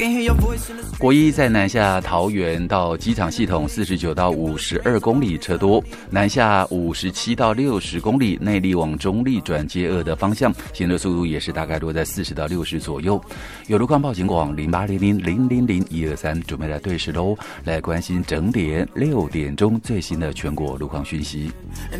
国一在南下桃园到机场系统49到52公里车多，南下57到60公里，内力往中立转接2的方向，行车速度也是大概落在40到60左右。有路况报警广0800000123，准备来对时喽，来关心整点6点钟最新的全国路况讯息。